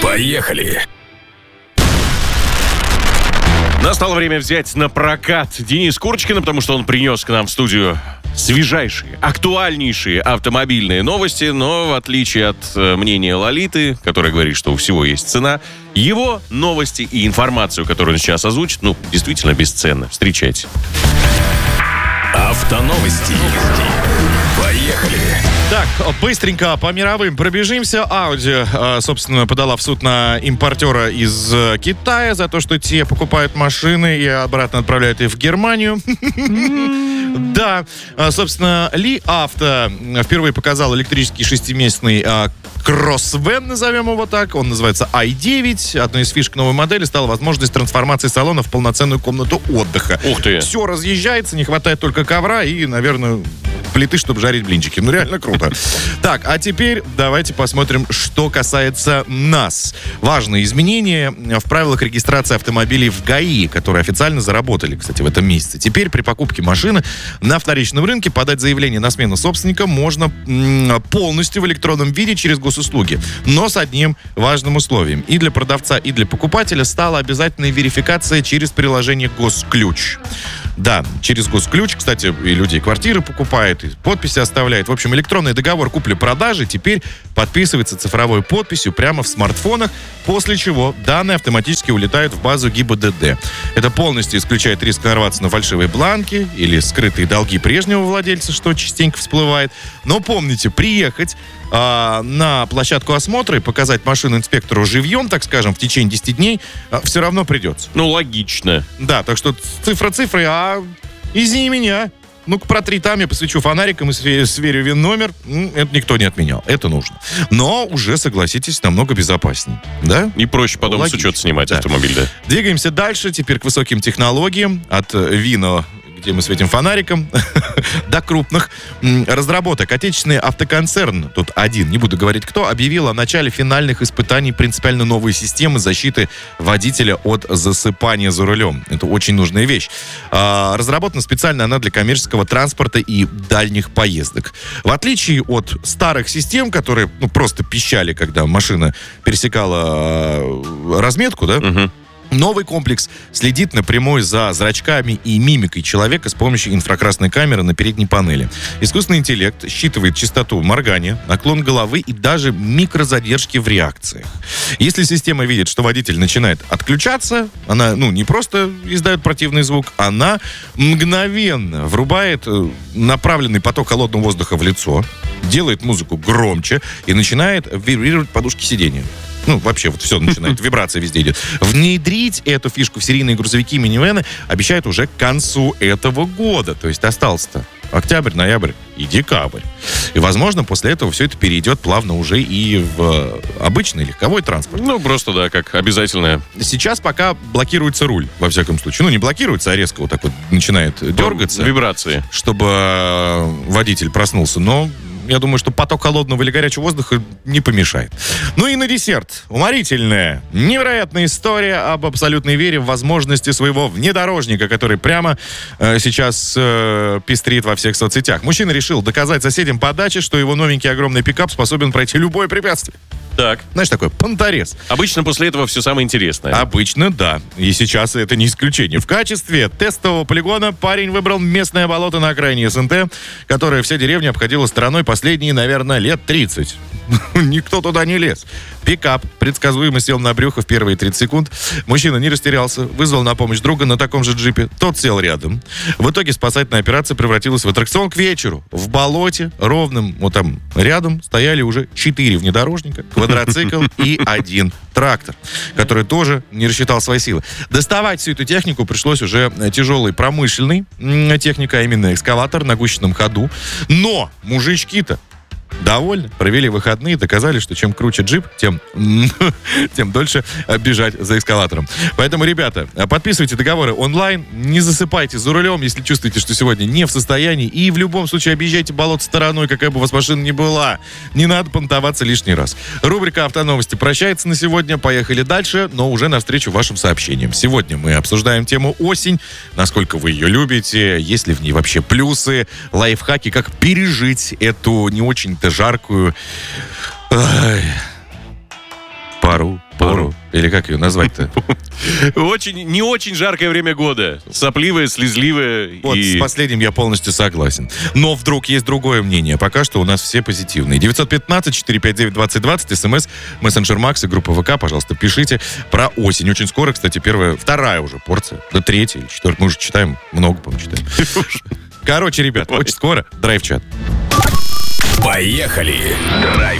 Поехали! Настало время взять на прокат Денис Курочкина, потому что он принес к нам в студию свежайшие, актуальнейшие автомобильные новости, но в отличие от мнения Лолиты, которая говорит, что у всего есть цена, его новости и информацию, которую он сейчас озвучит, действительно бесценны. Встречайте. Автоновости. Поехали! Так, быстренько по мировым пробежимся. Audi, собственно, подала в суд на импортера из Китая за то, что те покупают машины и обратно отправляют их в Германию. Да, собственно, Ли Авто впервые показал электрический шестиместный кроссвен, назовем его так. Он называется i9. Одной из фишек новой модели стала возможность трансформации салона в полноценную комнату отдыха. Ух ты! Все разъезжается, не хватает только ковра и, наверное, плиты, чтобы жарить блинчики. Реально круто. Так, а теперь давайте посмотрим, что касается нас. Важные изменения в правилах регистрации автомобилей в ГАИ, которые официально заработали, кстати, в этом месяце. Теперь при покупке машины на вторичном рынке подать заявление на смену собственника можно полностью в электронном виде через госуслуги. Но с одним важным условием. И для продавца, и для покупателя стала обязательной верификация через приложение «Госключ». Да, через Госключ, кстати, и люди квартиры покупают, и подписи оставляют. В общем, электронный договор купли-продажи теперь подписывается цифровой подписью прямо в смартфонах, после чего данные автоматически улетают в базу ГИБДД. Это полностью исключает риск нарваться на фальшивые бланки или скрытые долги прежнего владельца, что частенько всплывает. Но помните, приехать на площадку осмотра и показать машину инспектору живьем, так скажем, в течение 10 дней все равно придется. Логично. Да, так что цифра цифрой, извини меня. Ну-ка, протри там, я посвечу фонариком и сверю ВИН-номер. Это никто не отменял, это нужно. Но уже, согласитесь, намного безопаснее, да? И проще потом с учета снимать автомобиль, да. Двигаемся дальше, теперь к высоким технологиям. От Вино, где мы светим фонариком, до крупных разработок. Отечественный автоконцерн, тут один, не буду говорить кто, объявил о начале финальных испытаний принципиально новой системы защиты водителя от засыпания за рулем. Это очень нужная вещь. Разработана специально она для коммерческого транспорта и дальних поездок. В отличие от старых систем, которые просто пищали, когда машина пересекала разметку, да, новый комплекс следит напрямую за зрачками и мимикой человека с помощью инфракрасной камеры на передней панели. Искусственный интеллект считывает частоту моргания, наклон головы и даже микрозадержки в реакциях. Если система видит, что водитель начинает отключаться, она, не просто издает противный звук, она мгновенно врубает направленный поток холодного воздуха в лицо, делает музыку громче и начинает вибрировать подушки сидения. Вообще, все начинает, вибрация везде идет. Внедрить эту фишку в серийные грузовики и минивэны обещают уже к концу этого года. То есть остался-то октябрь, ноябрь и декабрь. И, возможно, после этого все это перейдет плавно уже и в обычный легковой транспорт. Просто, да, как обязательное. Сейчас пока блокируется руль, во всяком случае. Не блокируется, а резко вот так вот начинает дергаться. Вибрации. Чтобы водитель проснулся, но... Я думаю, что поток холодного или горячего воздуха не помешает. И на десерт. Уморительная, невероятная история об абсолютной вере в возможности своего внедорожника, который прямо сейчас пестрит во всех соцсетях. Мужчина решил доказать соседям по даче, что его новенький огромный пикап способен пройти любое препятствие. Так. Знаешь, такой понторез. Обычно после этого все самое интересное. Обычно, да. И сейчас это не исключение. В качестве тестового полигона парень выбрал местное болото на окраине СНТ, которое вся деревня обходила стороной последние, наверное, лет 30. Никто туда не лез. Пикап предсказуемо сел на брюхо в первые 30 секунд. Мужчина не растерялся, вызвал на помощь друга на таком же джипе. Тот сел рядом. В итоге спасательная операция превратилась в аттракцион к вечеру. В болоте ровным, там рядом стояли уже 4 внедорожника, квадроцикл и 1 трактор, который тоже не рассчитал свои силы. Доставать всю эту технику пришлось уже тяжелой промышленной техникой, а именно экскаватор на гусеничном ходу. Но мужички-то довольны, провели выходные, доказали, что чем круче джип, тем дольше бежать за эскалатором. Поэтому, ребята, подписывайте договоры онлайн, не засыпайте за рулем, если чувствуете, что сегодня не в состоянии, и в любом случае объезжайте болото стороной, какая бы у вас машина ни была. Не надо понтоваться лишний раз. Рубрика «Автоновости» прощается на сегодня. Поехали дальше, но уже навстречу вашим сообщениям. Сегодня мы обсуждаем тему осень, насколько вы ее любите, есть ли в ней вообще плюсы, лайфхаки, как пережить эту не очень-то жаркую пору Или как ее назвать-то? Не очень жаркое время года. Сопливое, слезливое. Вот с последним я полностью согласен. Но вдруг есть другое мнение. Пока что у нас все позитивные. 915-459-2020, СМС, мессенджер Макс и группа ВК. Пожалуйста, пишите про осень. Очень скоро, кстати, вторая уже порция. Да третья или четвертая. Мы уже читаем, много, по-моему, читаем. Короче, ребят, очень скоро драйв-чат. Поехали! Драйв.